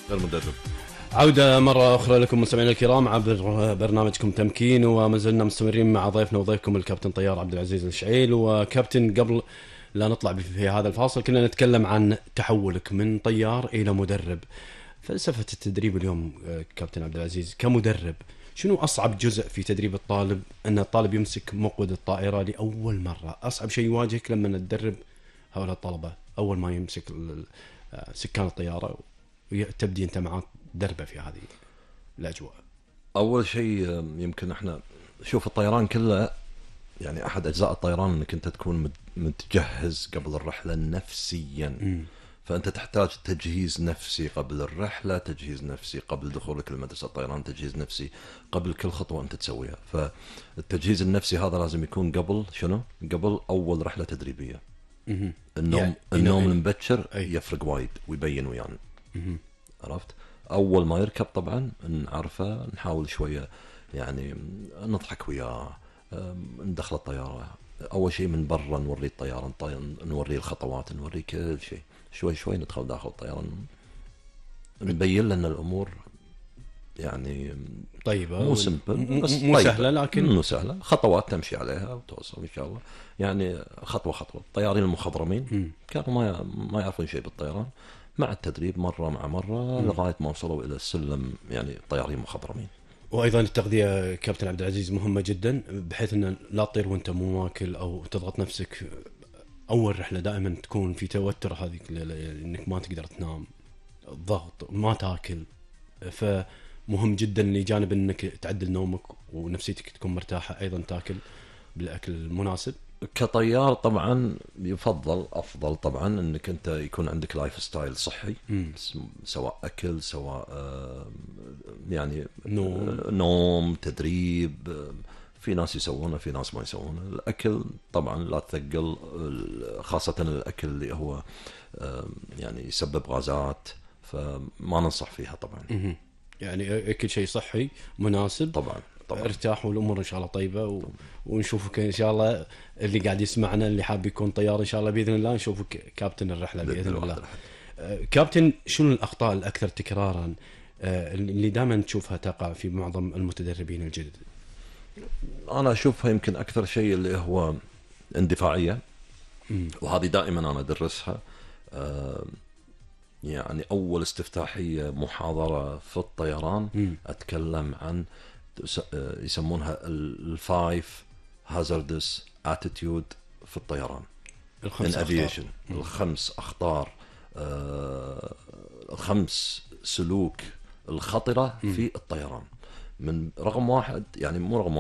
المدرب. عودة مرة أخرى لكم مستمعينا الكرام عبر برنامجكم تمكين، وما زلنا مستمرين مع ضيفنا وضيفكم الكابتن طيار عبد العزيز الشعيل. وكابتن، قبل لا نطلع في هذا الفاصل كنا نتكلم عن تحولك من طيار إلى مدرب. فلسفة التدريب اليوم كابتن عبد العزيز كمدرب، شنو أصعب جزء في تدريب الطالب؟ أن الطالب يمسك مقود الطائرة لأول مرة، أصعب شيء يواجهك لما تدرب هؤلاء الطلبة أول ما يمسك سكان الطيارة وتبدي أنت معك دربة في هذه الأجواء. أول شيء يمكن إحنا شوف الطيران كله، يعني أحد أجزاء الطيران أنك أنت تكون متجهز قبل الرحلة نفسيا. فأنت تحتاج تجهيز نفسي قبل الرحلة، تجهيز نفسي قبل دخولك لمدرسة الطيران، تجهيز نفسي قبل كل خطوة أنت تسويها. فالتجهيز النفسي هذا لازم يكون قبل شنو؟ قبل أول رحلة تدريبية. النوم المبكر يفرق وايد ويبين ويانا. عرفت؟ أول ما يركب طبعا نعرفه، نحاول شوية يعني نضحك وياه، ندخل الطيارة. أول شيء من برا نوري الطيارة، نوري الخطوات، نوري كل شيء. شوي شوي ندخل داخل الطيارة، نبين لنا الأمور يعني طيبة، مو سمبل بس مو سهلة، لكن مو سهلة، خطوات تمشي عليها وتوصل إن شاء الله. يعني خطوة خطوة. الطيارين المخضرمين كانوا ما يعرفون شيء بالطيران، مع التدريب مرة مع مرة لغاية ما وصلوا إلى السلم، يعني طيارين مخضرمين. وأيضا التغذية كابتن عبد العزيز مهمة جدا، بحيث أن لا تطير وأنت مو واكل أو تضغط نفسك. أول رحلة دائما تكون في توتر، هذه إنك ما تقدر تنام، الضغط، ما تاكل. فمهم جدا لجانب أنك تعدل نومك ونفسيتك تكون مرتاحة، أيضا تاكل بالأكل المناسب. كطيار طبعا يفضل افضل طبعا انك انت يكون عندك لايف ستايل صحي، سواء اكل، سواء يعني نوم، تدريب. في ناس يسوونه، في ناس ما يسوونه. الاكل طبعا لا تثقل، خاصه الاكل اللي هو يعني يسبب غازات، فما ننصح فيها طبعا. يعني كل شيء صحي مناسب طبعا ارتاح، والامور ان شاء الله طيبه ونشوفك ان شاء الله. اللي قاعد يسمعنا اللي حاب يكون طيار ان شاء الله باذن الله نشوفك كابتن الرحله باذن الله. كابتن، شنو الاخطاء الاكثر تكرارا اللي دائما تشوفها تقع في معظم المتدربين الجدد؟ انا اشوفها يمكن اكثر شيء اللي هو اندفاعيه، وهذه دائما انا ادرسها. يعني اول استفتاحيه محاضره في الطيران اتكلم عن يسمونها الفايف هازاردس اتيتيود في الطيران، الافيشن. الخمس اخطار، الخمس سلوك الخطره في الطيران. من رقم واحد، يعني مو رقم